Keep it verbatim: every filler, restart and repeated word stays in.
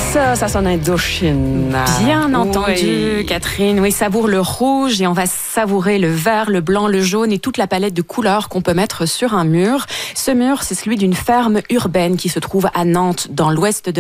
Ça, ça sonne Indochine. Bien entendu, oui. Catherine. Oui, savoure le rouge et on va savourer le vert, le blanc, le jaune et toute la palette de couleurs qu'on peut mettre sur un mur. Ce mur, c'est celui d'une ferme urbaine qui se trouve à Nantes, dans l'ouest de